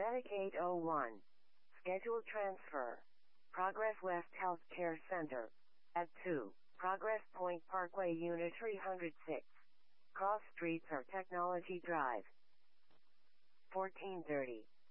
Medicaid 01. Scheduled transfer. Progress West Healthcare Center. At 2. Progress Point Parkway Unit 306. Cross Streets or Technology Drive. 1430.